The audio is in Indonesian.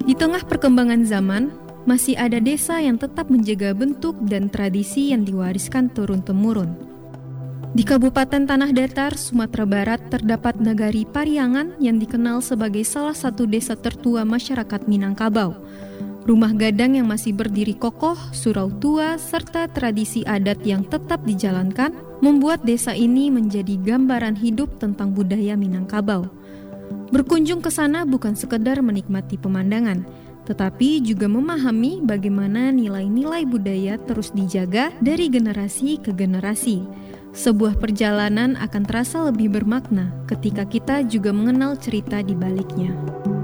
Di tengah perkembangan zaman, masih ada desa yang tetap menjaga bentuk dan tradisi yang diwariskan turun-temurun. Di Kabupaten Tanah Datar, Sumatera Barat, terdapat Nagari Pariangan yang dikenal sebagai salah satu desa tertua masyarakat Minangkabau. Rumah gadang yang masih berdiri kokoh, surau tua, serta tradisi adat yang tetap dijalankan, membuat desa ini menjadi gambaran hidup tentang budaya Minangkabau. Berkunjung ke sana bukan sekedar menikmati pemandangan, tetapi juga memahami bagaimana nilai-nilai budaya terus dijaga dari generasi ke generasi. Sebuah perjalanan akan terasa lebih bermakna ketika kita juga mengenal cerita di baliknya.